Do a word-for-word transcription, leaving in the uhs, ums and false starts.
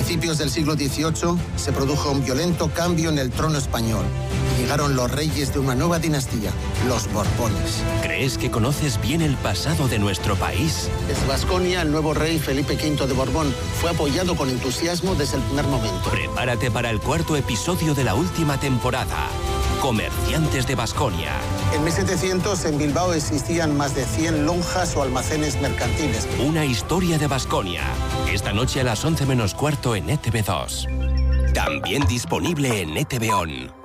principios del siglo dieciocho se produjo un violento cambio en el trono español y llegaron los reyes de una nueva dinastía, los Borbones. ¿Crees que conoces bien el pasado de nuestro país? Desde Baskonia, el nuevo rey Felipe quinto de Borbón fue apoyado con entusiasmo desde el primer momento. Prepárate para el cuarto episodio de la última temporada. Comerciantes de Baskonia. En mil setecientos en Bilbao existían más de cien lonjas o almacenes mercantiles. Una historia de Baskonia. Esta noche a las once menos cuarto en E T V dos. También disponible en E T V On.